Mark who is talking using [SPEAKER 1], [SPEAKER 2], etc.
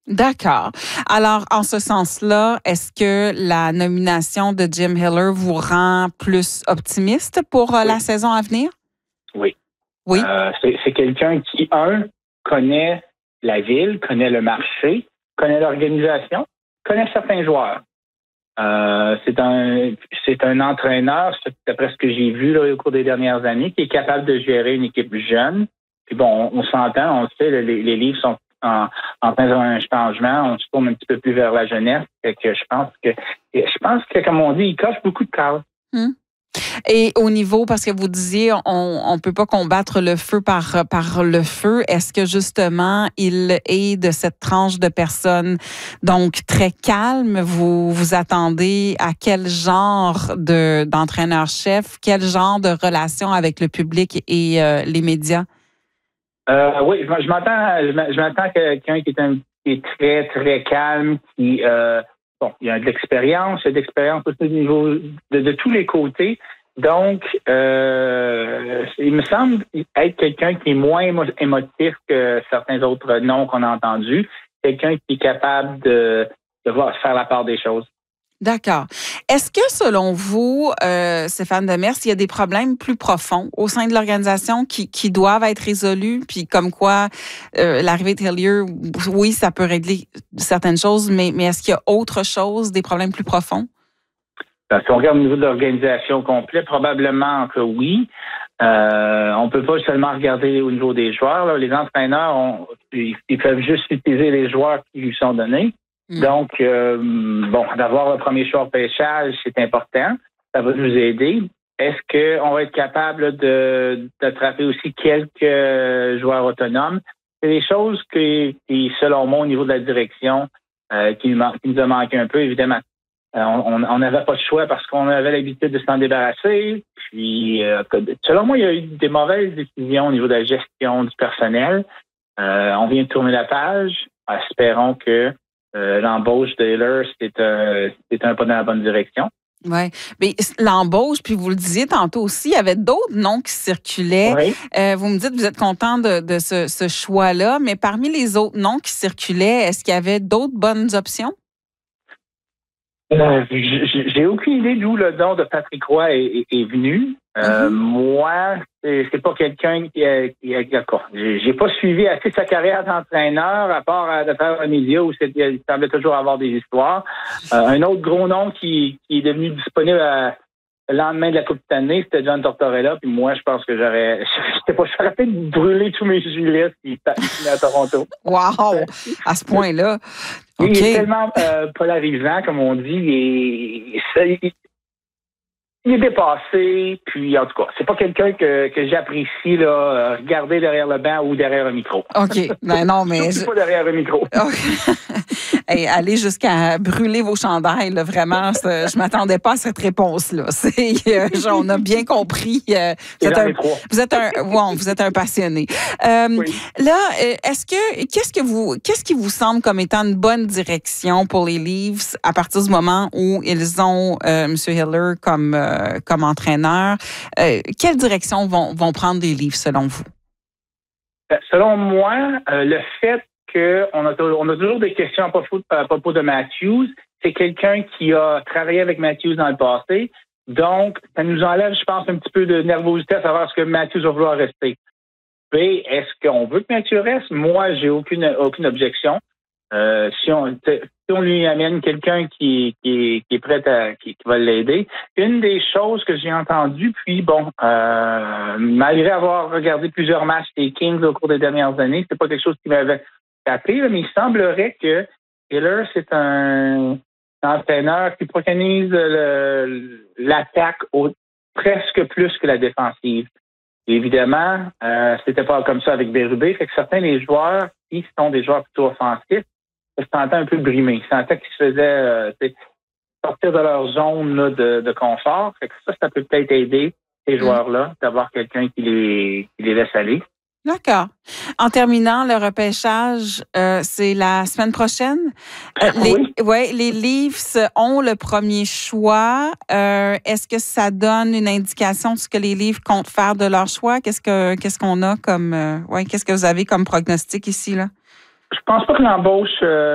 [SPEAKER 1] D'accord. Alors, en ce sens-là, est-ce que la nomination de Jim Hiller vous rend plus optimiste pour la
[SPEAKER 2] Oui.
[SPEAKER 1] saison à venir?
[SPEAKER 2] Oui.
[SPEAKER 1] Oui.
[SPEAKER 2] C'est quelqu'un qui, connaît la ville, connaît le marché, connaît l'organisation, connaît certains joueurs. C'est un entraîneur, d'après ce que j'ai vu là, au cours des dernières années, qui est capable de gérer une équipe jeune. Puis bon, on s'entend, on le sait, les livres sont en train d'un changement, on se tourne un petit peu plus vers la jeunesse. Fait que je pense que, comme on dit, il coche beaucoup de cases.
[SPEAKER 1] Et au niveau, parce que vous disiez, on ne peut pas combattre le feu par le feu, est-ce que justement, il est de cette tranche de personnes, donc très calme? Vous attendez à quel genre d'entraîneur-chef, quel genre de relation avec le public et les médias?
[SPEAKER 2] Oui, je m'attends à quelqu'un qui est très, très calme, qui, il a de l'expérience, aussi au niveau de tous les côtés. Donc, il me semble être quelqu'un qui est moins émotif que certains autres noms qu'on a entendus. Quelqu'un qui est capable de faire la part des choses.
[SPEAKER 1] D'accord. Est-ce que, selon vous, Stéphane Demers, il y a des problèmes plus profonds au sein de l'organisation qui doivent être résolus? Puis comme quoi, l'arrivée de Hillier, oui, ça peut régler certaines choses, mais est-ce qu'il y a autre chose, des problèmes plus profonds?
[SPEAKER 2] Si on regarde au niveau de l'organisation complète, probablement que oui. On peut pas seulement regarder au niveau des joueurs. Là. Les entraîneurs, ils peuvent juste utiliser les joueurs qui lui sont donnés. Donc, d'avoir le premier choix au pêchage, c'est important. Ça va nous aider. Est-ce qu'on va être capable d'attraper aussi quelques joueurs autonomes? C'est des choses qui, selon moi, au niveau de la direction, qui nous a manqué un peu, évidemment. On n'avait pas de choix parce qu'on avait l'habitude de s'en débarrasser. Puis, selon moi, il y a eu des mauvaises décisions au niveau de la gestion du personnel. On vient de tourner la page. Espérons que l'embauche de Hiller, c'est un pas dans la bonne direction.
[SPEAKER 1] Oui, mais l'embauche, puis vous le disiez tantôt aussi, il y avait d'autres noms qui circulaient.
[SPEAKER 2] Oui.
[SPEAKER 1] Vous me dites que vous êtes content de ce choix-là, mais parmi les autres noms qui circulaient, est-ce qu'il y avait d'autres bonnes options?
[SPEAKER 2] J'ai aucune idée d'où le nom de Patrick Roy est venu. Moi, c'est pas quelqu'un qui j'ai pas suivi assez sa carrière d'entraîneur, à part de faire un média où il semblait toujours avoir des histoires. Un autre gros nom qui est devenu disponible le lendemain de la Coupe Stanley, c'était John Tortorella. Puis moi, je pense que j'aurais peut-être brûlé tous mes gilets s'il venait à Toronto.
[SPEAKER 1] Wow! À ce point-là.
[SPEAKER 2] Okay.
[SPEAKER 1] Okay.
[SPEAKER 2] Il est tellement polarisant, comme on dit, et il est dépassé, puis en tout cas, c'est pas quelqu'un que j'apprécie là, regarder derrière le banc ou derrière un micro.
[SPEAKER 1] OK. Ben non, mais
[SPEAKER 2] pas derrière un micro.
[SPEAKER 1] Hey, allez jusqu'à brûler vos chandails, là, vraiment, je m'attendais pas à cette réponse-là. On a bien compris. Vous êtes un passionné.
[SPEAKER 2] Oui.
[SPEAKER 1] Là, qu'est-ce qui vous semble comme étant une bonne direction pour les Leafs à partir du moment où ils ont M. Hiller comme entraîneur? Quelle direction vont prendre les Leafs selon vous?
[SPEAKER 2] Selon moi, le fait qu'on a toujours des questions à propos de Matthews, c'est quelqu'un qui a travaillé avec Matthews dans le passé. Donc, ça nous enlève, je pense, un petit peu de nervosité à savoir ce que Matthews va vouloir rester. Puis, est-ce qu'on veut que Matthews reste? Moi, j'ai aucune objection. Si on lui amène quelqu'un qui est prêt qui va l'aider. Une des choses que j'ai entendues, puis malgré avoir regardé plusieurs matchs des Kings au cours des dernières années, c'est pas quelque chose qui m'avait tapé, mais il semblerait que Hiller, c'est un entraîneur qui préconise l'attaque presque plus que la défensive. Et évidemment, c'était pas comme ça avec Berube. Fait que certains des joueurs qui sont des joueurs plutôt offensifs se sentaient un peu brimés. Ils sentaient qu'ils se faisaient sortir de leur zone là, de confort. Fait que ça peut peut-être aider ces joueurs-là d'avoir quelqu'un qui les laisse aller.
[SPEAKER 1] D'accord. En terminant, le repêchage, c'est la semaine prochaine. Les Leafs ont le premier choix. Est-ce que ça donne une indication de ce que les Leafs comptent faire de leur choix? Qu'est-ce qu'on a comme, qu'est-ce que vous avez comme prognostic ici là?
[SPEAKER 2] Je pense pas que l'embauche